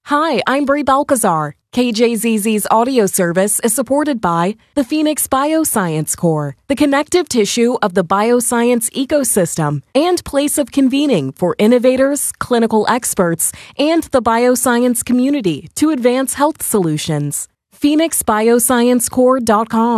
Hi, I'm Brie Balcazar. KJZZ's audio service is supported by the Phoenix Bioscience Core, the connective tissue of the bioscience ecosystem and place of convening for innovators, clinical experts, and the bioscience community to advance health solutions. PhoenixBioscienceCore.com